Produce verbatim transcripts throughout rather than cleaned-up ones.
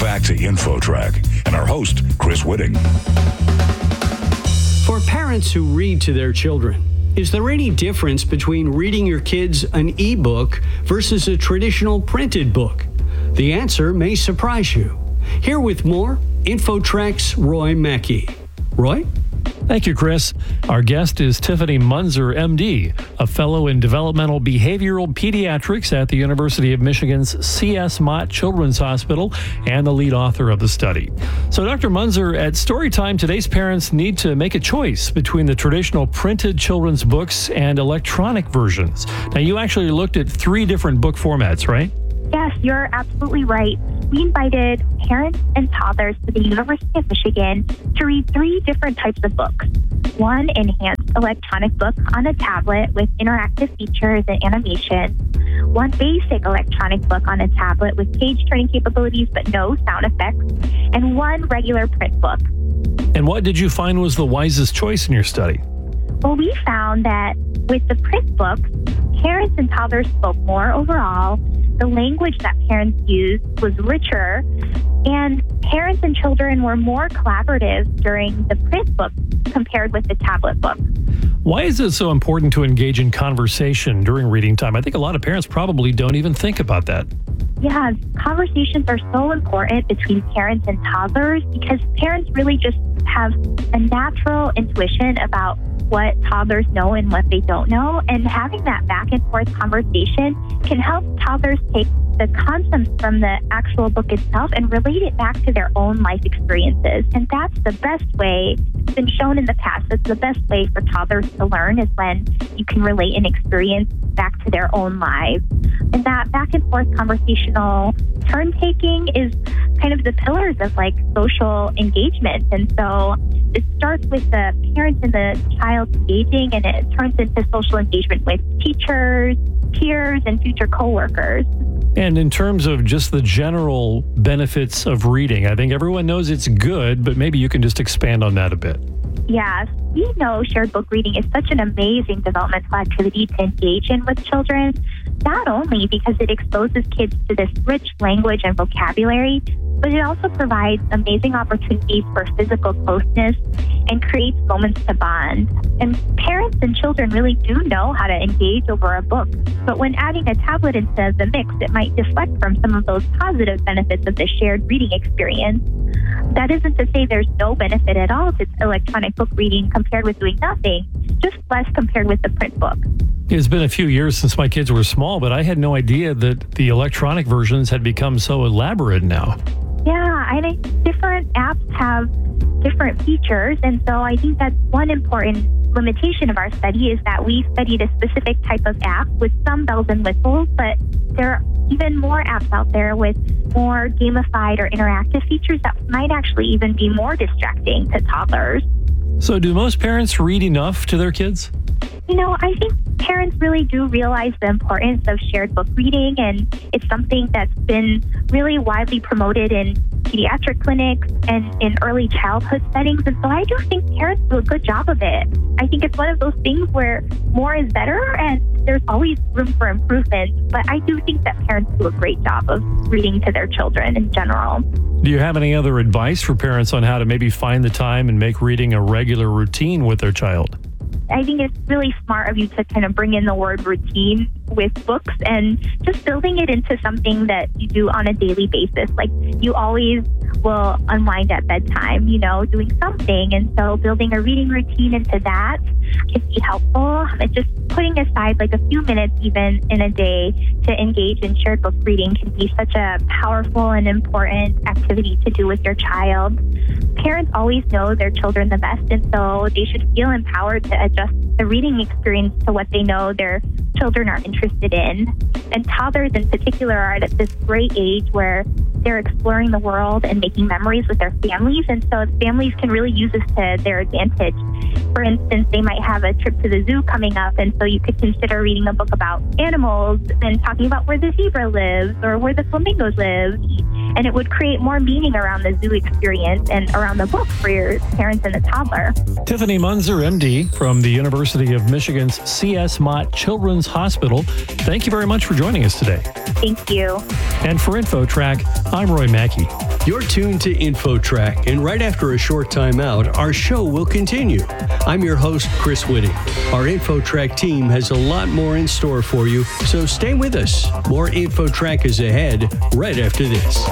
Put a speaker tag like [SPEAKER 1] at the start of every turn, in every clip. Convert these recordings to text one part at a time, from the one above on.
[SPEAKER 1] back to InfoTrack and our host, Chris Whitting.
[SPEAKER 2] For parents who read to their children, is there any difference between reading your kids an e-book versus a traditional printed book? The answer may surprise you. Here with more, InfoTrack's Roy Mackey. Roy?
[SPEAKER 3] Thank you, Chris. Our guest is Tiffany Munzer, M D, a fellow in developmental behavioral pediatrics at the University of Michigan's C S Mott Children's Hospital and the lead author of the study. So, Doctor Munzer, at Storytime, today's parents need to make a choice between the traditional printed children's books and electronic versions. Now, you actually looked at three different book formats, right?
[SPEAKER 4] Yes, you're absolutely right. We invited parents and toddlers to the University of Michigan to read three different types of books. One enhanced electronic book on a tablet with interactive features and animation. One basic electronic book on a tablet with page-turning capabilities but no sound effects. And one regular print book.
[SPEAKER 3] And what did you find was the wisest choice in your study?
[SPEAKER 4] Well, we found that with the print books, parents and toddlers spoke more overall. The language that parents used was richer, and parents and children were more collaborative during the print book compared with the tablet book.
[SPEAKER 3] Why is it so important to engage in conversation during reading time? I think a lot of parents probably don't even think about that.
[SPEAKER 4] Yeah, conversations are so important between parents and toddlers because parents really just have a natural intuition about what toddlers know and what they don't know. And having that back and forth conversation can help toddlers take the concepts from the actual book itself and relate it back to their own life experiences. And that's the best way. It's been shown in the past that's the best way for toddlers to learn is when you can relate an experience back to their own lives. And that back and forth conversational turn taking is kind of the pillars of like social engagement. And so it starts with the parents and the child engaging, and it turns into social engagement with teachers, peers, and future coworkers.
[SPEAKER 3] And in terms of just the general benefits of reading, I think everyone knows it's good, but maybe you can just expand on that a bit.
[SPEAKER 4] Yes, we know shared book reading is such an amazing developmental activity to engage in with children, not only because it exposes kids to this rich language and vocabulary, but it also provides amazing opportunities for physical closeness and creates moments to bond. And parents and children really do know how to engage over a book, but when adding a tablet into the mix, it might deflect from some of those positive benefits of the shared reading experience. That isn't to say there's no benefit at all to electronic book reading compared with doing nothing, just less compared with the print book.
[SPEAKER 3] It's been a few years since my kids were small, but I had no idea that the electronic versions had become so elaborate now.
[SPEAKER 4] Yeah, I think different apps have different features, and so I think that's one important limitation of our study is that we studied a specific type of app with some bells and whistles, but there are even more apps out there with more gamified or interactive features that might actually even be more distracting to toddlers.
[SPEAKER 3] So do most parents read enough to their kids?
[SPEAKER 4] You know, I think parents really do realize the importance of shared book reading, and it's something that's been really widely promoted in pediatric clinics and in early childhood settings. And so I do think parents do a good job of it. I think it's one of those things where more is better and there's always room for improvement. But I do think that parents do a great job of reading to their children in general.
[SPEAKER 3] Do you have any other advice for parents on how to maybe find the time and make reading a regular routine with their child?
[SPEAKER 4] I think it's really smart of you to kind of bring in the word routine with books and just building it into something that you do on a daily basis. Like you always will unwind at bedtime, you know, doing something. And so building a reading routine into that can be helpful. And just putting aside like a few minutes even in a day to engage in shared book reading can be such a powerful and important activity to do with your child. Parents always know their children the best, and so they should feel empowered to adjust the reading experience to what they know their children are interested in. And toddlers in particular are at this great age where they're exploring the world and making memories with their families, and so families can really use this to their advantage. For instance, they might have a trip to the zoo coming up, and so you could consider reading a book about animals and talking about where the zebra lives or where the flamingos live. And it would create more meaning around the zoo experience and around the book for your parents and the toddler.
[SPEAKER 3] Tiffany Munzer, M D, from the University of Michigan's C S Mott Children's Hospital. Thank you very much for joining us today.
[SPEAKER 4] Thank you.
[SPEAKER 3] And for InfoTrack, I'm Roy Mackey.
[SPEAKER 2] You're tuned to InfoTrack, and right after a short time out, our show will continue. I'm your host, Chris Whitting. Our InfoTrack team has a lot more in store for you, so stay with us. More InfoTrack is ahead right after this.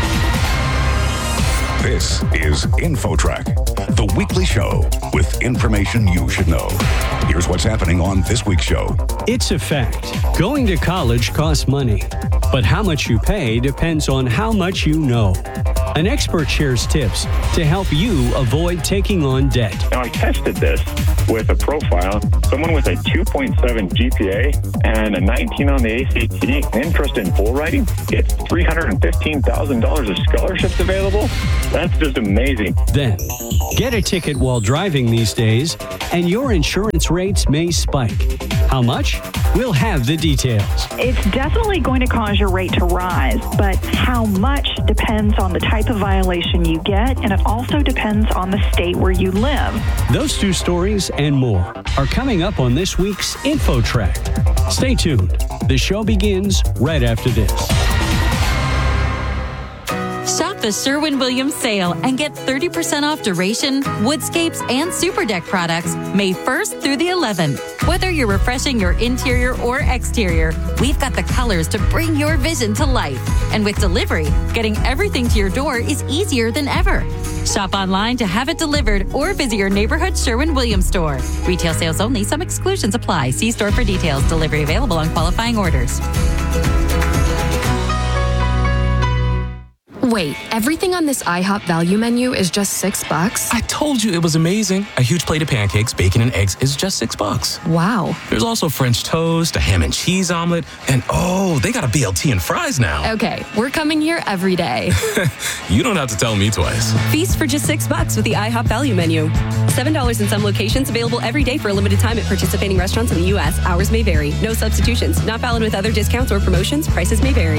[SPEAKER 1] This is InfoTrack, the weekly show with information you should know. Here's what's happening on this week's show.
[SPEAKER 2] It's a fact. Going to college costs money, but how much you pay depends on how much you know. An expert shares tips to help you avoid taking on debt.
[SPEAKER 5] Now, I tested this with a profile. Someone with a two point seven G P A and a nineteen on the A C T, interest in bull riding, gets three hundred fifteen thousand dollars of scholarships available. That's just amazing.
[SPEAKER 2] Then, get a ticket while driving these days, and your insurance rates may spike. How much? We'll have the details.
[SPEAKER 6] It's definitely going to cause your rate to rise, but how much depends on the type of violation you get, and it also depends on the state where you live.
[SPEAKER 2] Those two stories and more are coming up on this week's InfoTrack. Stay tuned. The show begins right after this.
[SPEAKER 7] Shop the Sherwin-Williams sale and get thirty percent off duration, woodscapes, and Super Deck products May first through the eleventh. Whether you're refreshing your interior or exterior, we've got the colors to bring your vision to life. And with delivery, getting everything to your door is easier than ever. Shop online to have it delivered or visit your neighborhood Sherwin-Williams store. Retail sales only. Some exclusions apply. See store for details. Delivery available on qualifying orders.
[SPEAKER 8] Wait, everything on this IHOP value menu is just six bucks?
[SPEAKER 9] I told you it was amazing. A huge plate of pancakes, bacon, and eggs is just six bucks.
[SPEAKER 8] Wow.
[SPEAKER 9] There's also French toast, a ham and cheese omelet, and oh, they got a B L T and fries now.
[SPEAKER 8] Okay, we're coming here every day.
[SPEAKER 9] You don't have to tell me twice.
[SPEAKER 10] Feast for just six bucks with the IHOP value menu. Seven dollars in some locations, available every day for a limited time at participating restaurants in the U S. Hours may vary. No substitutions. Not valid with other discounts or promotions. Prices may vary.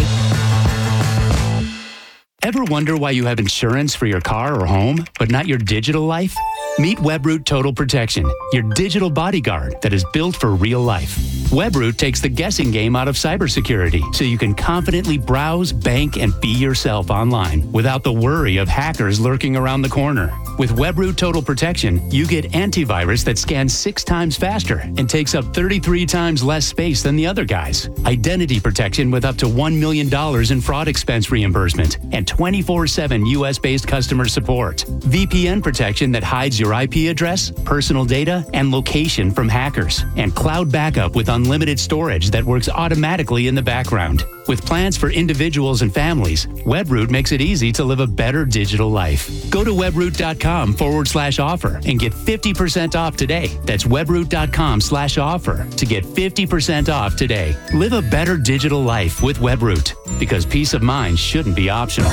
[SPEAKER 11] Ever wonder why you have insurance for your car or home, but not your digital life? Meet Webroot Total Protection, your digital bodyguard that is built for real life. Webroot takes the guessing game out of cybersecurity, so you can confidently browse, bank, and be yourself online without the worry of hackers lurking around the corner. With Webroot Total Protection, you get antivirus that scans six times faster and takes up thirty-three times less space than the other guys. Identity protection with up to one million dollars in fraud expense reimbursement and twenty-four seven U S-based customer support. V P N protection that hides your I P address, personal data, and location from hackers. And cloud backup with unlimited storage that works automatically in the background. With plans for individuals and families, Webroot makes it easy to live a better digital life. Go to webroot.com forward slash offer and get fifty percent off today. That's webroot.com slash offer to get fifty percent off today. Live a better digital life with Webroot, because peace of mind shouldn't be optional.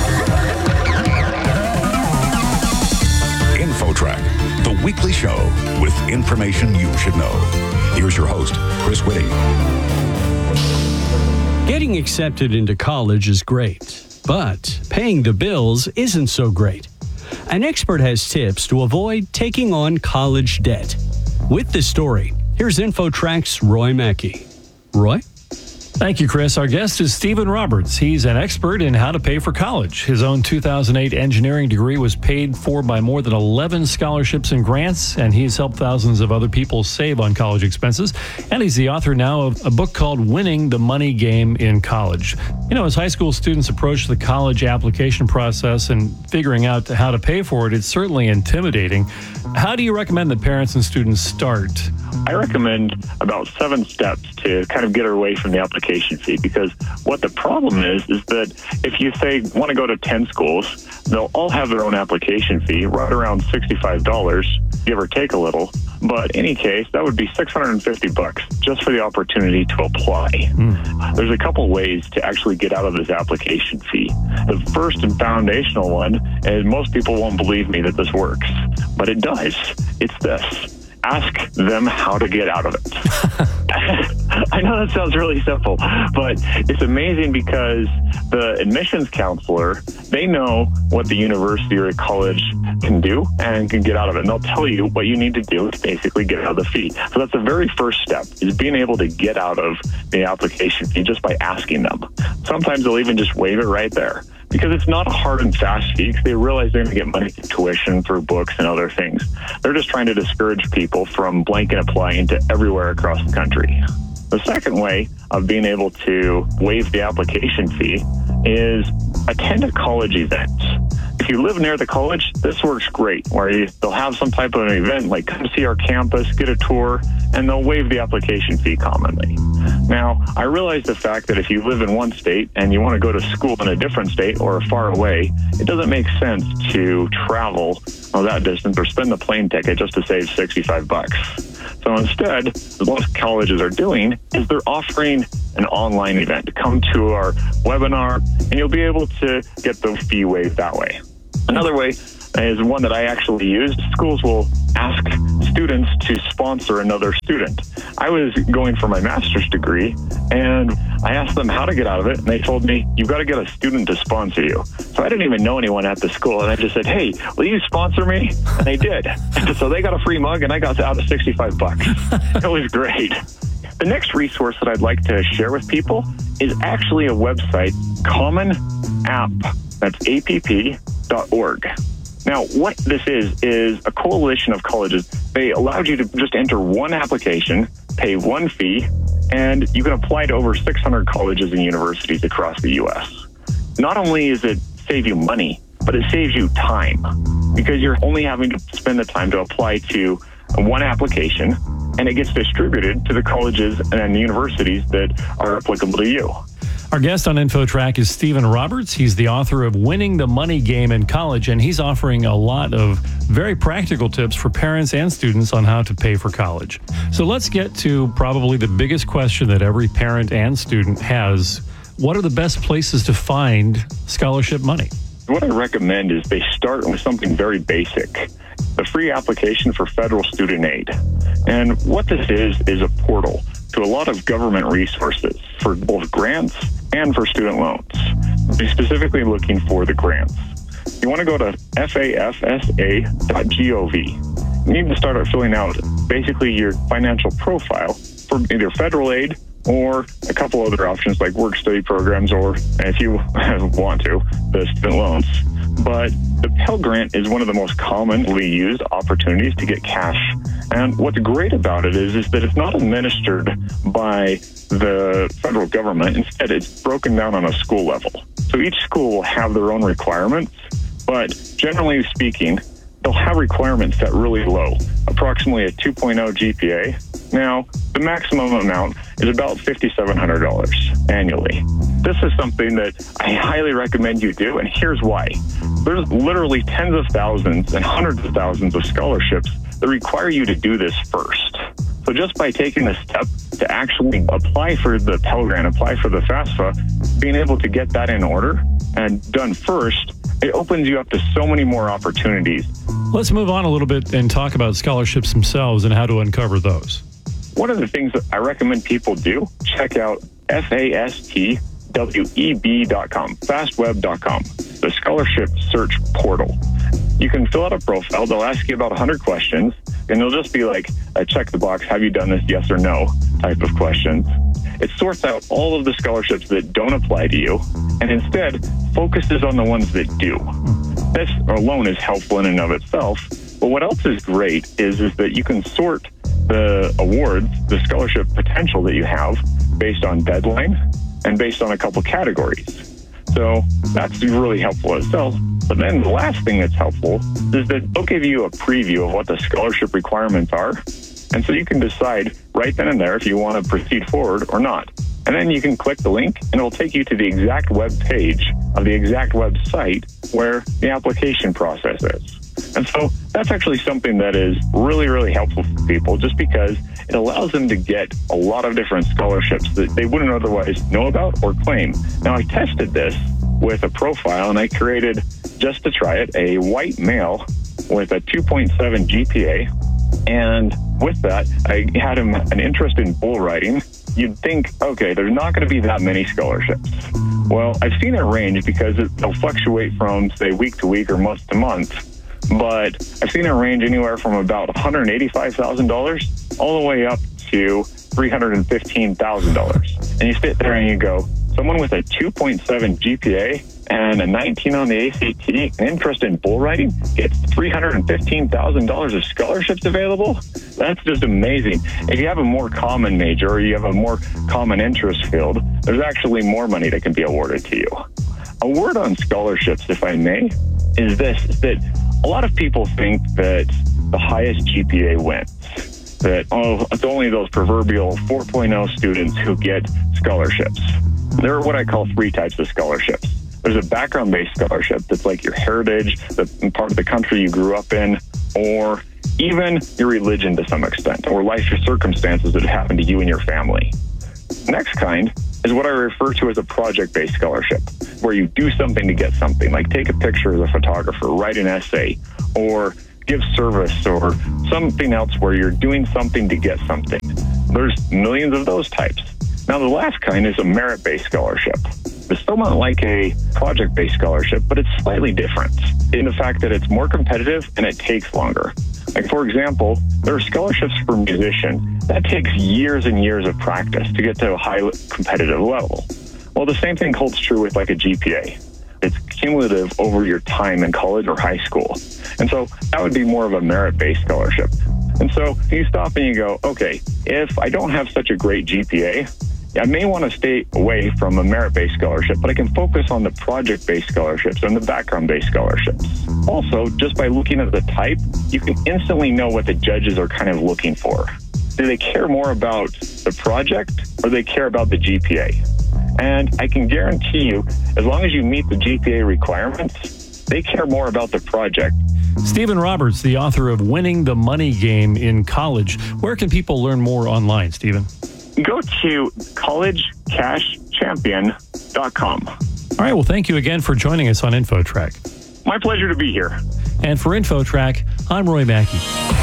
[SPEAKER 1] InfoTrack, the weekly show with information you should know. Here's your host, Chris Whitting.
[SPEAKER 2] Getting accepted into college is great, but paying the bills isn't so great. An expert has tips to avoid taking on college debt. With this story, here's InfoTrack's Roy Mackey. Roy?
[SPEAKER 3] Thank you, Chris. Our guest is Stephen Roberts. He's an expert in how to pay for college. His own two thousand eight engineering degree was paid for by more than eleven scholarships and grants, and he's helped thousands of other people save on college expenses. And he's the author now of a book called Winning the Money Game in College. You know, as high school students approach the college application process and figuring out how to pay for it, it's certainly intimidating. How do you recommend that parents and students start?
[SPEAKER 5] I recommend about seven steps to kind of get away from the application fee, because what the problem is, is that if you say want to go to ten schools, they'll all have their own application fee, right around sixty-five dollars, give or take a little. But in any case, that would be six hundred fifty bucks just for the opportunity to apply. Mm. There's a couple ways to actually get out of this application fee. The first and foundational one, and most people won't believe me that this works, but it does. It's this. Ask them how to get out of it. I know that sounds really simple, but it's amazing because the admissions counselor, they know what the university or college can do and can get out of it. And they'll tell you what you need to do to basically get out of the fee. So that's the very first step, is being able to get out of the application fee just by asking them. Sometimes they'll even just waive it right there. because it's not a hard and fast fee, because they realize they're going to get money through tuition, through books and other things. They're just trying to discourage people from blanket applying to everywhere across the country. The second way of being able to waive the application fee is attend a college event. If you live near the college, this works great, where you, they'll have some type of an event, like come see our campus, get a tour, and they'll waive the application fee commonly. Now, I realize the fact that if you live in one state and you want to go to school in a different state or far away, it doesn't make sense to travel well, that distance or spend the plane ticket just to save sixty-five bucks. So instead, what most colleges are doing is they're offering an online event. Come to our webinar, and you'll be able to get the fee waived that way. Another way is one that I actually use. Schools will ask students to sponsor another student. I was going for my master's degree, and I asked them how to get out of it, and they told me, you've got to get a student to sponsor you. So I didn't even know anyone at the school, and I just said, hey, will you sponsor me? And they did. So they got a free mug, and I got out of sixty-five bucks. It was great. The next resource that I'd like to share with people is actually a website, Common App. That's A P P dot org. Now, what this is, is a coalition of colleges. They allowed you to just enter one application, pay one fee, and you can apply to over six hundred colleges and universities across the U S. Not only does it save you money, but it saves you time, because you're only having to spend the time to apply to one application, and it gets distributed to the colleges and universities that are applicable to you.
[SPEAKER 3] Our guest on InfoTrack is Stephen Roberts. He's the author of Winning the Money Game in College, and he's offering a lot of very practical tips for parents and students on how to pay for college. So let's get to probably the biggest question that every parent and student has. What are the best places to find scholarship money?
[SPEAKER 5] What I recommend is they start with something very basic, the free application for federal student aid. And what this is, is a portal to a lot of government resources for both grants and for student loans. Be specifically looking for the grants. You want to go to F A F S A dot gov. You need to start out filling out basically your financial profile for either federal aid or a couple other options like work-study programs, or if you want to, the student loans. But the Pell Grant is one of the most commonly used opportunities to get cash. And what's great about it is, is that it's not administered by the federal government. Instead, it's broken down on a school level. So each school will have their own requirements, but generally speaking, they'll have requirements set really low, approximately a two point oh G P A. Now, the maximum amount is about five thousand seven hundred dollars annually. This is something that I highly recommend you do, and here's why. There's literally tens of thousands and hundreds of thousands of scholarships that require you to do this first. So just by taking the step to actually apply for the Pell Grant, apply for the FAFSA, being able to get that in order and done first, it opens you up to so many more opportunities.
[SPEAKER 3] Let's move on a little bit and talk about scholarships themselves and how to uncover those.
[SPEAKER 5] One of the things that I recommend people do, check out fastweb dot com, fastweb dot com, the scholarship search portal. You can fill out a profile. They'll ask you about one hundred questions, and they'll just be like a check the box, have you done this, yes or no type of questions. It sorts out all of the scholarships that don't apply to you, and instead focuses on the ones that do. This alone is helpful in and of itself, but what else is great is, is that you can sort the awards, the scholarship potential that you have based on deadline and based on a couple categories. So that's really helpful itself. But then the last thing that's helpful is that they'll give you a preview of what the scholarship requirements are. And so you can decide right then and there if you want to proceed forward or not. And then you can click the link and it'll take you to the exact web page of the exact website where the application process is. And so that's actually something that is really, really helpful for people, just because it allows them to get a lot of different scholarships that they wouldn't otherwise know about or claim. Now, I tested this with a profile, and I created, just to try it, a white male with a two point seven G P A. And with that, I had him an interest in bull riding. You'd think, okay, there's not going to be that many scholarships. Well, I've seen it range because it'll fluctuate from, say, week to week or month to month. But I've seen it range anywhere from about one hundred eighty-five thousand dollars all the way up to three hundred fifteen thousand dollars. And you sit there and you go, someone with a two point seven G P A and a nineteen on the A C T and interest in bull riding gets three hundred fifteen thousand dollars of scholarships available? That's just amazing. If you have a more common major or you have a more common interest field, there's actually more money that can be awarded to you. A word on scholarships, if I may, is this, is that a lot of people think that the highest G P A wins. That, oh, it's only those proverbial four point oh students who get scholarships. There are what I call three types of scholarships. There's a background-based scholarship that's like your heritage, the part of the country you grew up in, or even your religion to some extent, or life circumstances that happen to you and your family. Next kind is what I refer to as a project-based scholarship, where you do something to get something, like take a picture as a photographer, write an essay, or give service, or something else where you're doing something to get something. There's millions of those types. Now, the last kind is a merit-based scholarship. It's somewhat like a project-based scholarship, but it's slightly different in the fact that it's more competitive and it takes longer. Like, for example, there are scholarships for musicians. That takes years and years of practice to get to a high competitive level. Well, the same thing holds true with like a G P A. It's cumulative over your time in college or high school. And so that would be more of a merit-based scholarship. And so you stop and you go, okay, if I don't have such a great G P A, I may want to stay away from a merit-based scholarship, but I can focus on the project-based scholarships and the background-based scholarships. Also, just by looking at the type, you can instantly know what the judges are kind of looking for. Do they care more about the project or do they care about the G P A? And I can guarantee you, as long as you meet the G P A requirements, they care more about the project.
[SPEAKER 3] Stephen Roberts, the author of Winning the Money Game in College. Where can people learn more online, Stephen?
[SPEAKER 5] Go to college cash champion dot com.
[SPEAKER 3] All right. Well, thank you again for joining us on InfoTrack.
[SPEAKER 5] My pleasure to be here.
[SPEAKER 3] And for InfoTrack, I'm Roy Mackey.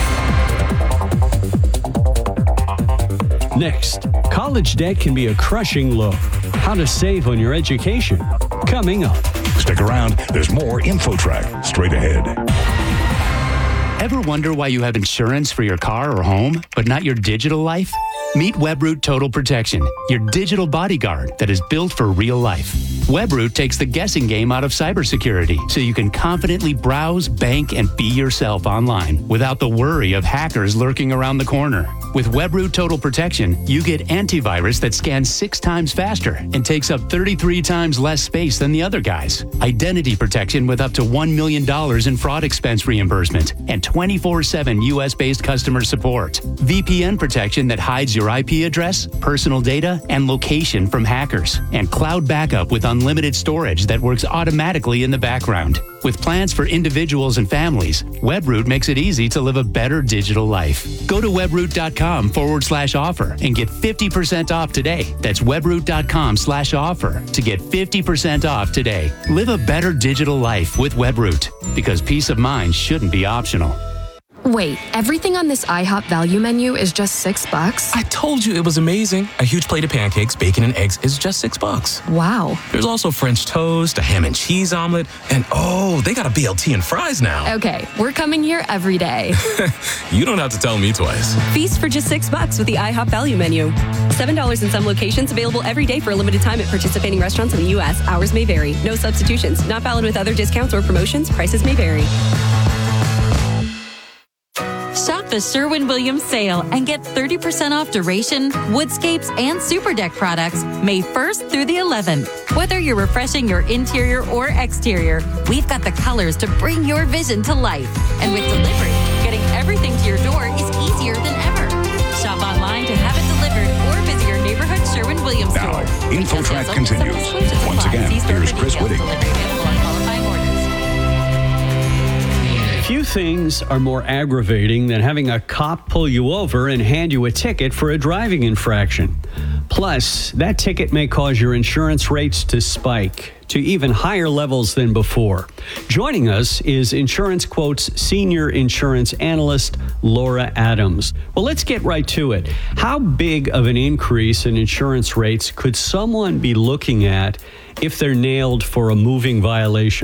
[SPEAKER 2] Next, college debt can be a crushing load. How to save on your education. Coming up.
[SPEAKER 1] Stick around. There's more InfoTrack straight ahead.
[SPEAKER 11] Ever wonder why you have insurance for your car or home, but not your digital life? Meet Webroot Total Protection, your digital bodyguard that is built for real life. Webroot takes the guessing game out of cybersecurity so you can confidently browse, bank, and be yourself online without the worry of hackers lurking around the corner. With Webroot Total Protection, you get antivirus that scans six times faster and takes up thirty-three times less space than the other guys. Identity protection with up to one million dollars in fraud expense reimbursement and twenty-four seven U S-based customer support. V P N protection that hides your I P address, personal data, and location from hackers. And cloud backup with unlimited storage that works automatically in the background. With plans for individuals and families, Webroot makes it easy to live a better digital life. Go to webroot.com forward slash offer and get fifty percent off today. That's webroot.com slash offer to get fifty percent off today. Live a better digital life with Webroot, because peace of mind shouldn't be optional.
[SPEAKER 8] Wait, everything on this IHOP value menu is just six bucks?
[SPEAKER 9] I told you it was amazing. A huge plate of pancakes, bacon, and eggs is just six bucks.
[SPEAKER 8] Wow.
[SPEAKER 9] There's also French toast, a ham and cheese omelet, and oh, they got a B L T and fries now.
[SPEAKER 8] Okay, we're coming here every day.
[SPEAKER 9] You don't have to tell me twice.
[SPEAKER 10] Feast for just six bucks with the IHOP value menu. Seven dollars in some locations, available every day for a limited time at participating restaurants in the U S. Hours may vary. No substitutions. Not valid with other discounts or promotions. Prices may vary.
[SPEAKER 7] Shop the Sherwin-Williams sale and get thirty percent off duration, woodscapes, and super deck products May first through the eleventh. Whether you're refreshing your interior or exterior, we've got the colors to bring your vision to life. And with delivery, getting everything to your door is easier than ever. Shop online to have it delivered or visit your neighborhood Sherwin-Williams
[SPEAKER 1] Now,
[SPEAKER 7] store.
[SPEAKER 1] InfoTrack continues. Once again, here's Chris Whitting.
[SPEAKER 2] Few things are more aggravating than having a cop pull you over and hand you a ticket for a driving infraction. Plus, that ticket may cause your insurance rates to spike to even higher levels than before. Joining us is Insurance Quote's senior insurance analyst, Laura Adams. Well, let's get right to it. How big of an increase in insurance rates could someone be looking at if they're nailed for a moving violation?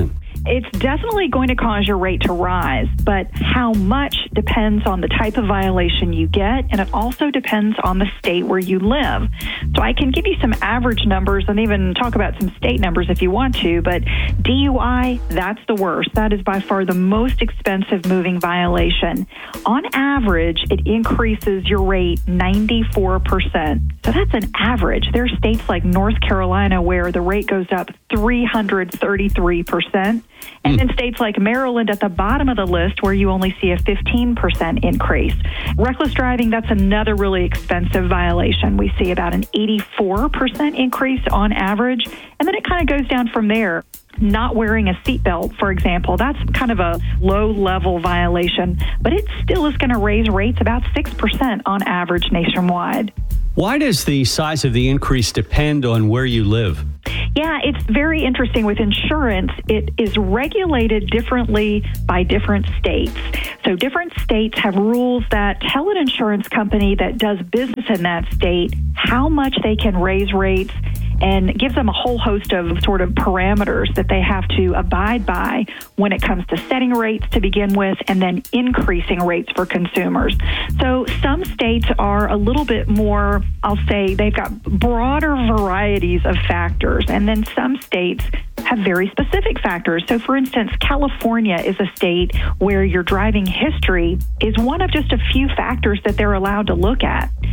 [SPEAKER 6] It's definitely going to cause your rate to rise, but how much depends on the type of violation you get, and it also depends on the state where you live. So I can give you some average numbers and even talk about some state numbers if you want to, but D U I, that's the worst. That is by far the most expensive moving violation. On average, it increases your rate ninety-four percent. So that's an average. There are states like North Carolina where the rate goes up three hundred thirty-three percent. And mm. then states like Maryland at the bottom of the list where you only see a fifteen percent increase. Reckless driving, that's another really expensive violation. We see about an eighty-four percent increase on average. And then it kind of goes down from there. Not wearing a seatbelt, for example, that's kind of a low-level violation, but it still is going to raise rates about six percent on average nationwide.
[SPEAKER 2] Why does the size of the increase depend on where you live?
[SPEAKER 6] Yeah, it's very interesting. With insurance, it is regulated differently by different states. So different states have rules that tell an insurance company that does business in that state how much they can raise rates, and gives them a whole host of sort of parameters that they have to abide by when it comes to setting rates to begin with and then increasing rates for consumers. So some states are a little bit more, I'll say, they've got broader varieties of factors, and then some states have very specific factors. So, for instance, California is a state where your driving history is one of just a few factors that they're allowed to look at.